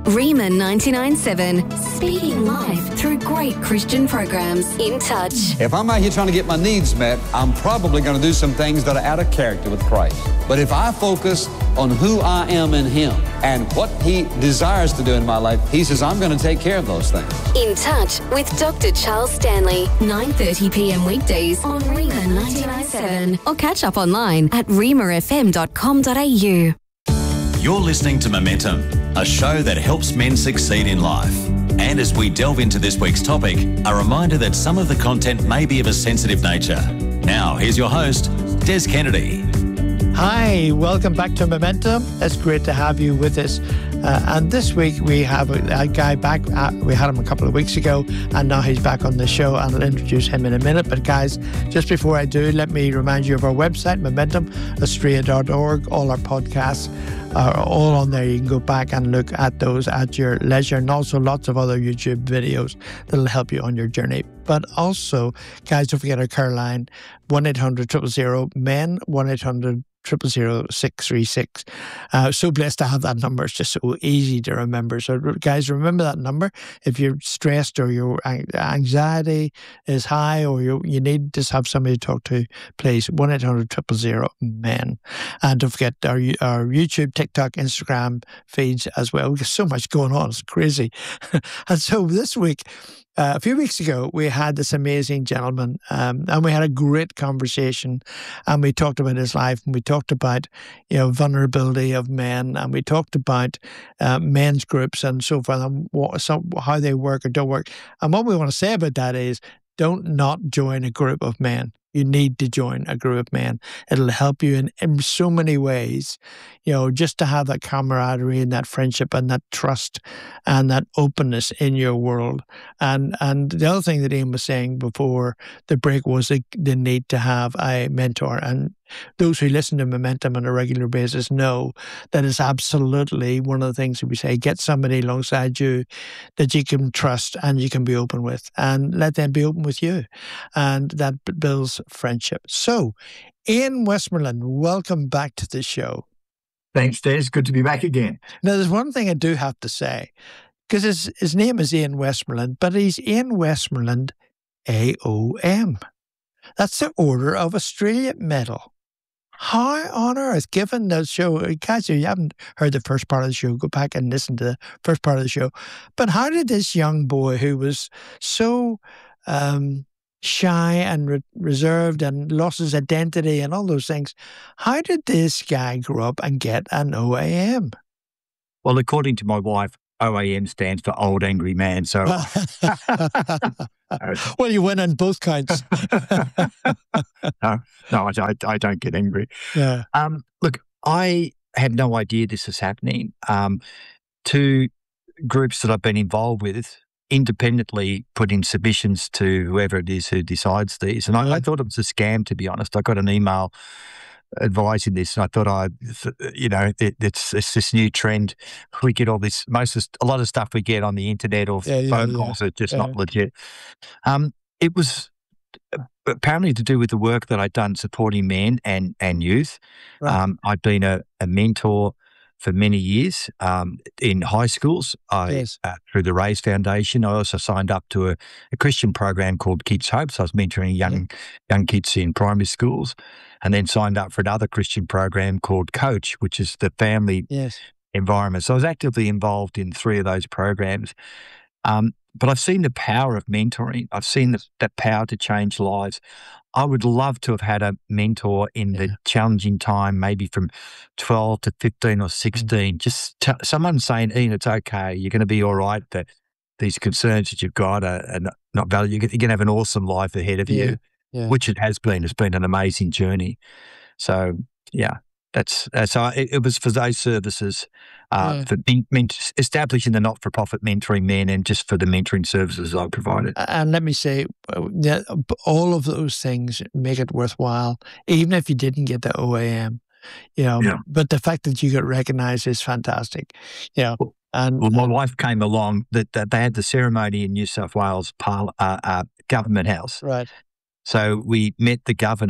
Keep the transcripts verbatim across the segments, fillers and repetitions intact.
Rhema ninety-nine point seven, speaking life through great Christian programs. In Touch. If I'm out here trying to get my needs met, I'm probably going to do some things that are out of character with Christ. But if I focus on who I am in Him and what He desires to do in my life, He says, I'm going to take care of those things. In Touch with Doctor Charles Stanley, nine thirty p.m. weekdays on Rhema ninety-nine point seven. Or catch up online at rhema f m dot com dot a u. You're listening to Momentum, a show that helps men succeed in life. And as we delve into this week's topic, a reminder that some of the content may be of a sensitive nature. Now, here's your host, Des Kennedy. Hi, welcome back to Momentum. It's great to have you with us. Uh, and this week we have a, a guy back. Uh, we had him a couple of weeks ago, and now he's back on the show, and I'll introduce him in a minute. But guys, just before I do, let me remind you of our website, momentum australia dot org. All our podcasts are all on there. You can go back and look at those at your leisure, and also lots of other YouTube videos that'll help you on your journey. But also, guys, don't forget our care line, one eight hundred, zero zero zero, men, one eight hundred, triple zero six three six. Uh, so blessed to have that number. It's just so easy to remember. So guys, remember that number. If you're stressed or your anxiety is high or you you need to have somebody to talk to, please, one eight hundred, zero zero zero, men. And don't forget our, our YouTube, TikTok, Instagram feeds as well. We've got so much going on. It's crazy. And so this week, Uh, a few weeks ago, we had this amazing gentleman, um, and we had a great conversation, and we talked about his life, and we talked about, you know, vulnerability of men, and we talked about uh, men's groups and so forth, and what, so, how they work or don't work. And what we want to say about that is, don't not join a group of men. You need to join a group of men. It'll help you in, in so many ways, you know, just to have that camaraderie and that friendship and that trust and that openness in your world. And and the other thing that Ian was saying before the break was the, the need to have a mentor. And those who listen to Momentum on a regular basis know that it's absolutely one of the things that we say, get somebody alongside you that you can trust and you can be open with, and let them be open with you. And that builds friendship. So, Ian Westmoreland, welcome back to the show. Thanks, Des. Good to be back again. Now, there's one thing I do have to say, because his, his name is Ian Westmoreland, but he's Ian Westmoreland A O M. That's the Order of Australia Medal. How on earth, given the show, guys, if you haven't heard the first part of the show, go back and listen to the first part of the show. But how did this young boy who was so um, shy and re- reserved and lost his identity and all those things, how did this guy grow up and get an O A M? Well, according to my wife, O A M stands for Old Angry Man. So, well, you win on both counts. no, no, I, I don't get angry. Yeah. Um, look, I had no idea this was happening. Um, two groups that I've been involved with independently put in submissions to whoever it is who decides these, and I, yeah. I thought it was a scam. To be honest, I got an email advising this, and I thought, I, you know, it, it's it's this new trend. We get all this, most of, a lot of stuff we get on the internet or yeah, phone yeah, calls yeah. are just yeah. not legit. Um, it was apparently to do with the work that I'd done supporting men and and youth. Right. Um, I'd been a, a mentor for many years um, in high schools. I, yes. uh, through the Raise Foundation, I also signed up to a, a Christian program called Kids Hope. So I was mentoring young yeah. young kids in primary schools, and then signed up for another Christian program called Coach, which is the family yes. environment. So I was actively involved in three of those programs. Um, but I've seen the power of mentoring. I've seen the, that power to change lives. I would love to have had a mentor in yeah. the challenging time, maybe from twelve to fifteen or sixteen. Mm. Just t- someone saying, Ian, it's okay. You're going to be all right. That these concerns that you've got are, are not, not valid. You're going to have an awesome life ahead of yeah. you, yeah. which it has been. It's been an amazing journey. So, yeah. That's uh, so. It, it was for those services, uh, yeah. for being, ment- establishing the not-for-profit mentoring men, and just for the mentoring services I provided. And let me say, yeah, all of those things make it worthwhile, even if you didn't get the O A M. You know, yeah. but the fact that you got recognised is fantastic. You know, well, and well, my wife came along. That, that they had the ceremony in New South Wales Parl- uh, uh, Government House. Right. So we met the governor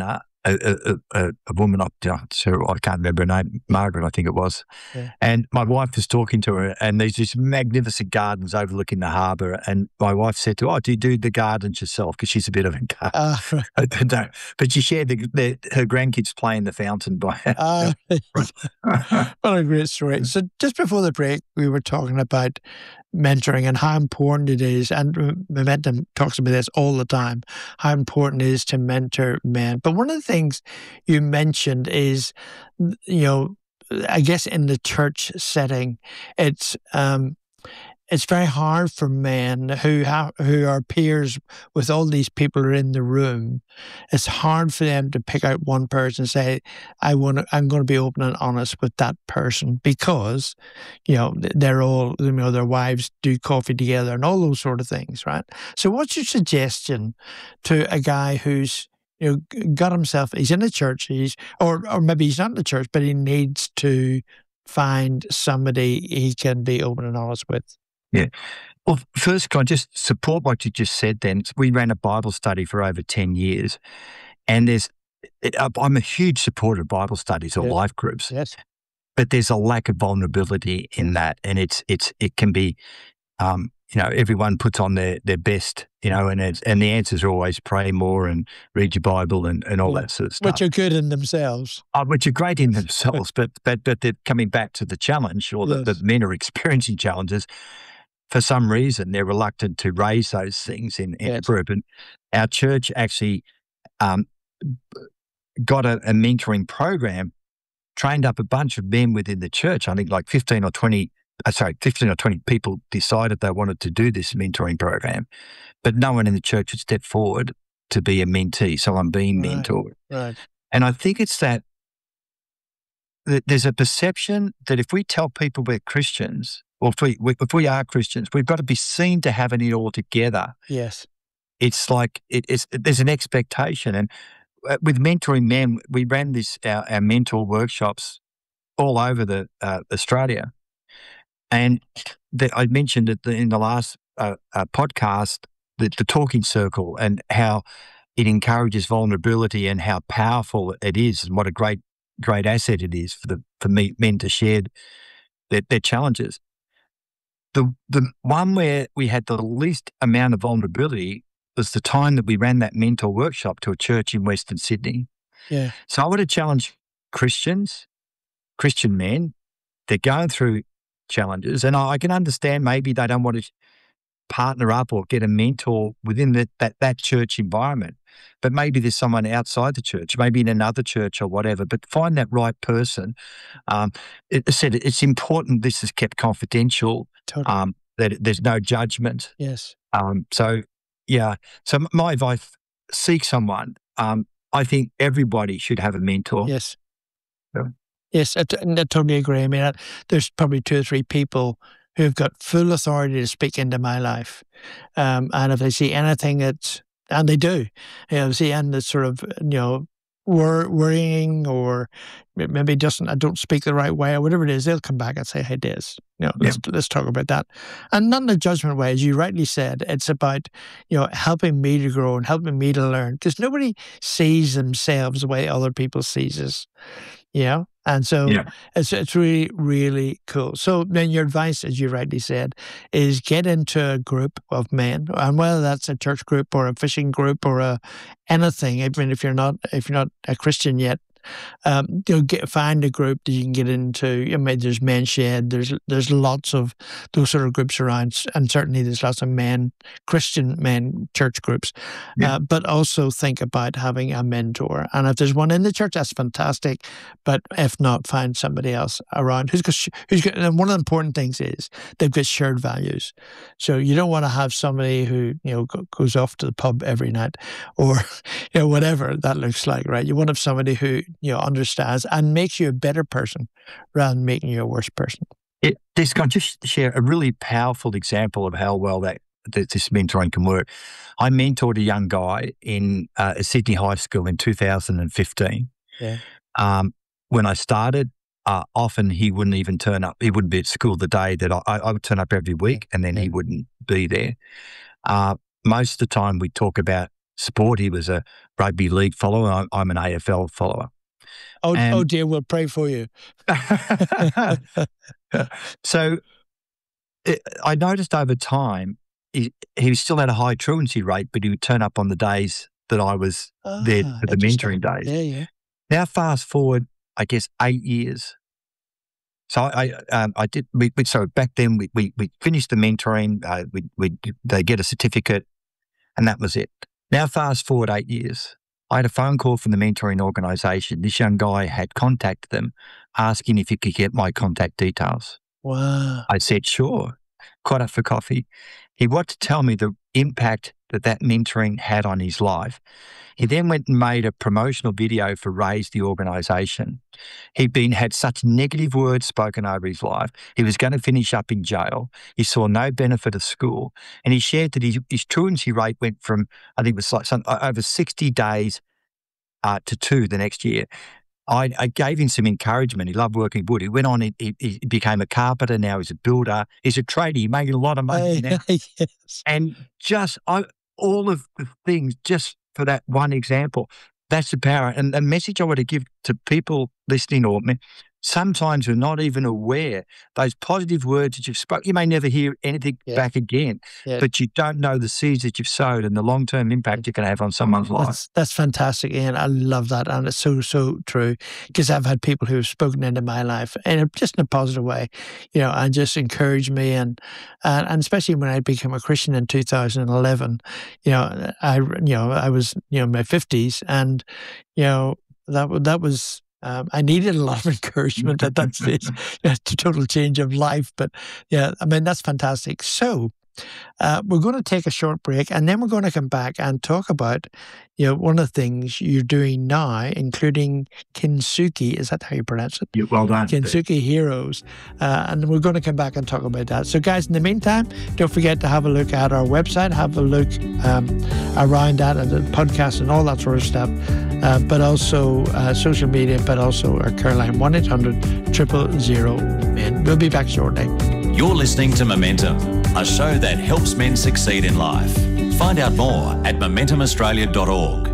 a, a, a woman, I can't remember her name, Margaret, I think it was. Yeah. And my wife was talking to her, and there's this magnificent gardens overlooking the harbour. And my wife said to her, "Oh, do you do the gardens yourself?" Because she's a bit of a gardener. Uh, right. no, but she shared the, the, her grandkids playing the fountain by her. Uh, what a great story. So just before the break, we were talking about mentoring and how important it is, and Momentum talks about this all the time, how important it is to mentor men. But one of the things you mentioned is, you know, I guess in the church setting, it's um, it's very hard for men who have who are peers with all these people who are in the room. It's hard for them to pick out one person and say, I want to, I'm going to be open and honest with that person, because, you know, they're all, you know, their wives do coffee together and all those sort of things, right? So what's your suggestion to a guy who's, you know, got himself, he's in the church, he's, or, or maybe he's not in the church, but he needs to find somebody he can be open and honest with? Yeah. Well, first, can I just support what you just said then? We ran a Bible study for over ten years, and there's, I'm a huge supporter of Bible studies or yes. life groups. Yes. But there's a lack of vulnerability in that, and it's, it's, it can be, um, you know, everyone puts on their, their best, you know, and it's, and the answers are always pray more and read your Bible and, and all yeah. that sort of stuff. Which are good in themselves. Oh, which are great in themselves, but, but, but they're coming back to the challenge, or yes. the, the men are experiencing challenges. For some reason, they're reluctant to raise those things in, in yes. group. And our church actually um, got a, a mentoring program, trained up a bunch of men within the church. I think like fifteen or twenty, uh, sorry, fifteen or twenty people decided they wanted to do this mentoring program, but no one in the church would step forward to be a mentee. So I'm being right. mentored. Right. And I think it's that, that there's a perception that if we tell people we're Christians, or if we, if we are Christians, we've got to be seen to having it all together. Yes. It's like, it, it's, there's an expectation. And with mentoring men, we ran this, our, our mentor workshops all over the uh, Australia. And the, I mentioned it in the last uh, uh, podcast, the, the talking circle, and how it encourages vulnerability and how powerful it is, and what a great, great asset it is for the for me, men to share their, their challenges. The the one where we had the least amount of vulnerability was the time that we ran that mentor workshop to a church in Western Sydney. Yeah. So I would have challenged Christians, Christian men, they're going through challenges, and I, I can understand maybe they don't want to partner up or get a mentor within the, that that church environment, but maybe there's someone outside the church, maybe in another church or whatever. But find that right person. Um, it, it said it's important. This is kept confidential. Totally. Um, that there's no judgment. Yes. Um, so yeah. So my advice: seek someone. Um, I think everybody should have a mentor. Yes. Yeah. Yes, I, t- I totally agree. I mean, I, there's probably two or three people who've got full authority to speak into my life. Um, and if they see anything that's, and they do, you know, see anything that's sort of, you know, wor- worrying, or maybe doesn't, I don't speak the right way, or whatever it is, they'll come back and say, hey, Des, you know, let's, yeah. let's talk about that. And not in a judgment way, as you rightly said, it's about, you know, helping me to grow and helping me to learn, because nobody sees themselves the way other people sees us, you know? And so yeah. it's it's really, really cool. So then your advice, as you rightly said, is get into a group of men, and whether that's a church group or a fishing group or a anything, even if you're not if you're not a Christian yet, um, you know, get find a group that you can get into. I mean, there's Men Shed, there's there's lots of those sort of groups around, and certainly there's lots of men, Christian men church groups. Yeah. Uh, but also think about having a mentor, and if there's one in the church, that's fantastic. But if not, find somebody else around who's got, who's got. And one of the important things is they've got shared values. So you don't want to have somebody who you know goes off to the pub every night, or you know whatever that looks like, right? You want to have somebody who you know, understands and makes you a better person rather than making you a worse person. It, this can just share a really powerful example of how well that, that this mentoring can work. I mentored a young guy in uh, a Sydney high school in two thousand fifteen. Yeah. Um, when I started, uh, often he wouldn't even turn up. He wouldn't be at school the day that I, I would turn up every week, and then yeah. he wouldn't be there. Uh, most of the time we talk about sport. He was a rugby league follower. I'm, I'm an A F L follower. Oh, And- oh dear, we'll pray for you. So it, I noticed over time, he, he still had a high truancy rate, but he would turn up on the days that I was there Ah, for the interesting. mentoring days. Yeah, yeah. Now, fast forward, I guess, eight years. So I, um, I did. We, we, so back then, we we, we finished the mentoring. Uh, we we they get a certificate, and that was it. Now, fast forward eight years. I had a phone call from the mentoring organisation. This young guy had contacted them, asking if he could get my contact details. Wow. I said, sure. Caught up for coffee. He wanted to tell me the impact that that mentoring had on his life. He then went and made a promotional video for Raise, the organisation. He'd been had such negative words spoken over his life. He was going to finish up in jail. He saw no benefit of school. And he shared that his, his truancy rate went from, I think it was like some, over sixty days uh, to two the next year. I, I gave him some encouragement. He loved working wood. He went on, he, he, he became a carpenter. Now he's a builder. He's a tradie. He's making a lot of money now. Yes. And just I, all of the things, just for that one example, that's the power. And the message I want to give to people listening, or me, sometimes we're not even aware those positive words that you've spoken. You may never hear anything Yeah. back again, Yeah. but you don't know the seeds that you've sowed and the long-term impact you can have on someone's life. That's, that's fantastic, Ian. I love that. And it's so, so true, because I've had people who have spoken into my life and just in a positive way, you know, and just encouraged me. And, and, and especially when I became a Christian in two thousand eleven, you know, I, you know, I was, you know, in my fifties, and, you know, that, that was, Um, I needed a lot of encouragement at that stage. It's a total change of life. But yeah, I mean, that's fantastic. So uh, we're going to take a short break, and then we're going to come back and talk about, you know, one of the things you're doing now, including Kintsugi. Is that how you pronounce it? Yeah, well done. Kintsugi Heroes. Uh, and we're going to come back and talk about that. So guys, in the meantime, don't forget to have a look at our website, have a look um, around that and the podcast and all that sort of stuff. Uh, but also uh, social media, but also our Caroline one eight hundred zero zero men. We'll be back shortly. You're listening to Momentum, a show that helps men succeed in life. Find out more at momentum australia dot org.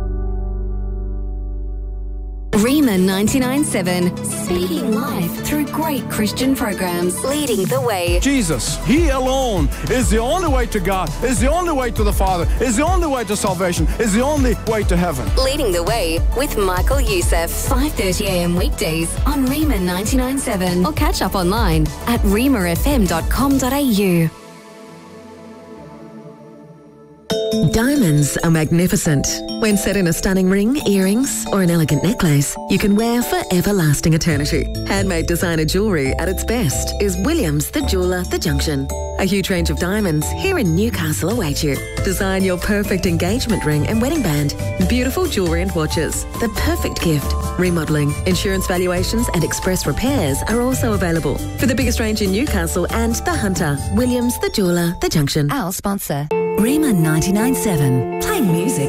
Rima ninety-nine point seven, speaking life through great Christian programs, leading the way. Jesus, He alone is the only way to God, is the only way to the Father, is the only way to salvation, is the only way to heaven. Leading the way with Michael Youssef, five thirty a m weekdays on Rima ninety-nine point seven, or catch up online at rima f m dot com dot a u. Diamonds are magnificent. When set in a stunning ring, earrings, or an elegant necklace, you can wear for everlasting eternity. Handmade designer jewellery at its best is Williams the Jeweller, The Junction. A huge range of diamonds here in Newcastle await you. Design your perfect engagement ring and wedding band. Beautiful jewellery and watches. The perfect gift. Remodelling, insurance valuations and express repairs are also available. For the biggest range in Newcastle and The Hunter, Williams the Jeweller, The Junction. Our sponsor. Rima ninety-nine point seven, playing music